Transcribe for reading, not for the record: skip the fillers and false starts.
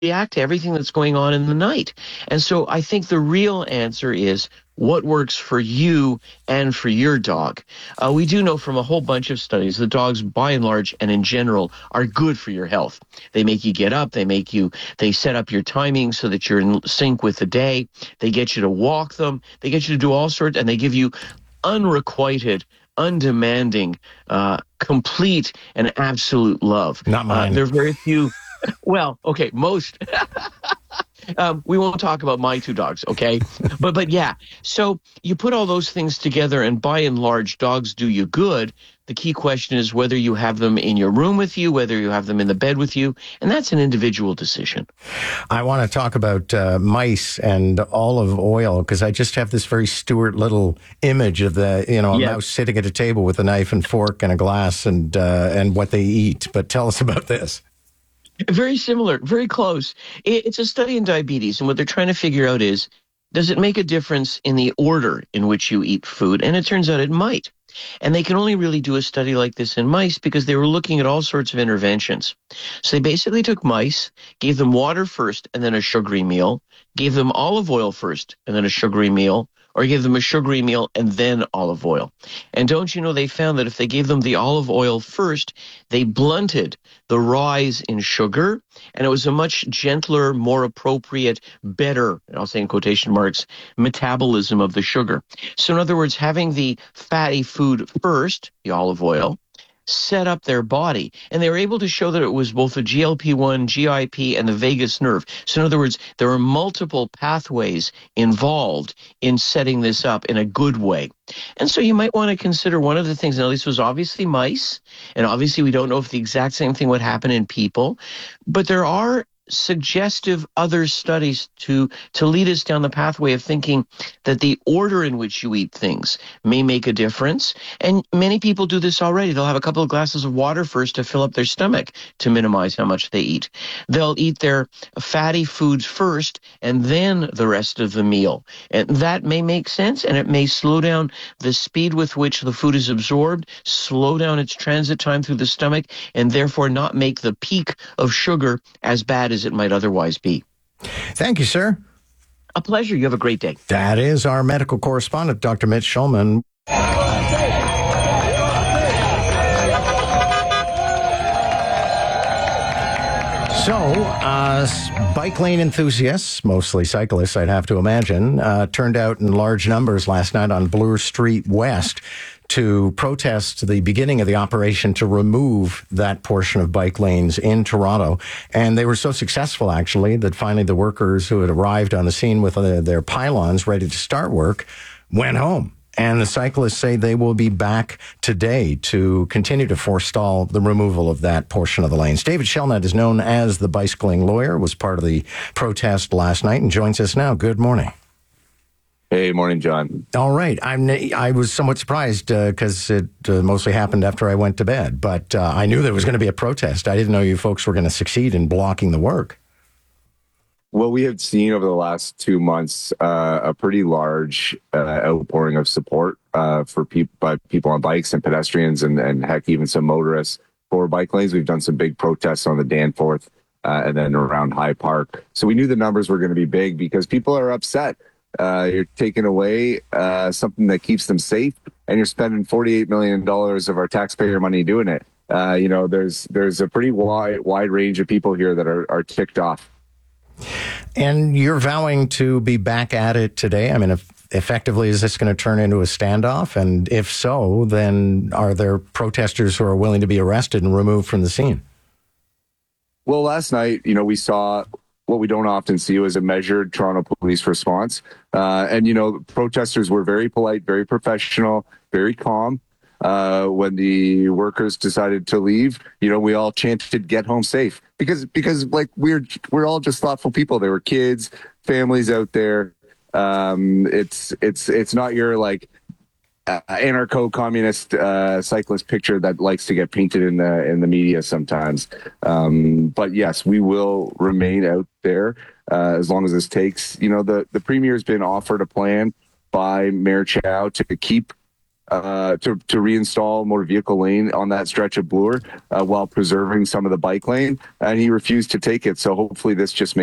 react to everything that's going on in the night. And so I think the real answer is what works for you and for your dog. We do know from a whole bunch of studies that dogs, by and large and in general, are good for your health. They make you get up. They set up your timing so that you're in sync with the day. They get you to walk them. They get you to do all sorts, and they give you unrequited, undemanding, complete and absolute love. Not mine. There are very few. Well, okay, most. We won't talk about my two dogs, okay? But yeah, so you put all those things together, and by and large, dogs do you good. The key question is whether you have them in your room with you, whether you have them in the bed with you, and that's an individual decision. I want to talk about mice and olive oil, because I just have this very Stuart Little image of a mouse sitting at a table with a knife and fork and a glass and what they eat. But tell us about this. Very similar, very close. It's a study in diabetes, and what they're trying to figure out is, does it make a difference in the order in which you eat food? And it turns out it might. And they can only really do a study like this in mice because they were looking at all sorts of interventions. So they basically took mice, gave them water first and then a sugary meal, gave them olive oil first and then a sugary meal, or gave them a sugary meal and then olive oil. And don't you know, they found that if they gave them the olive oil first, they blunted the rise in sugar, and it was a much gentler, more appropriate, better, I'll say in quotation marks, metabolism of the sugar. So in other words, having the fatty food first, the olive oil, set up their body. And they were able to show that it was both the GLP-1, GIP, and the vagus nerve. So in other words, there are multiple pathways involved in setting this up in a good way. And so you might want to consider one of the things. Now, this was obviously mice, and obviously we don't know if the exact same thing would happen in people, but there are suggestive other studies to lead us down the pathway of thinking that the order in which you eat things may make a difference. And many people do this already. They'll have a couple of glasses of water first to fill up their stomach to minimize how much they eat. They'll eat their fatty foods first and then the rest of the meal. And that may make sense, and it may slow down the speed with which the food is absorbed, slow down its transit time through the stomach, and therefore not make the peak of sugar as bad as it might otherwise be. Thank you, sir. A pleasure. You have a great day. That is our medical correspondent, Dr. Mitch Schulman. So, bike lane enthusiasts, mostly cyclists, I'd have to imagine, turned out in large numbers last night on Bloor Street West to protest the beginning of the operation to remove that portion of bike lanes in Toronto. And they were so successful, actually, that finally the workers who had arrived on the scene with their pylons ready to start work went home. And the cyclists say they will be back today to continue to forestall the removal of that portion of the lanes. David Shellnutt is known as the bicycling lawyer, was part of the protest last night and joins us now. Good morning. Hey, morning, John. All right. I was somewhat surprised because it mostly happened after I went to bed, but I knew there was going to be a protest. I didn't know you folks were going to succeed in blocking the work. Well, we have seen over the last 2 months a pretty large outpouring of support for by people on bikes and pedestrians and heck, even some motorists for bike lanes. We've done some big protests on the Danforth and then around High Park. So we knew the numbers were going to be big because people are upset. You're taking away something that keeps them safe, and you're spending $48 million of our taxpayer money doing it. There's a pretty wide range of people here that are ticked off. And you're vowing to be back at it today. I mean, effectively, is this going to turn into a standoff? And if so, then are there protesters who are willing to be arrested and removed from the scene? Well, last night, we saw what we don't often see was a measured Toronto police response. And protesters were very polite, very professional, very calm. When the workers decided to leave, we all chanted "Get home safe" because like we're all just thoughtful people. There were kids, families out there. It's not your like anarcho-communist cyclist picture that likes to get painted in the media sometimes. But yes, we will remain out there as long as this takes. The premier's been offered a plan by Mayor Chow to keep to reinstall motor vehicle lane on that stretch of Bloor while preserving some of the bike lane, and he refused to take it. So hopefully this just makes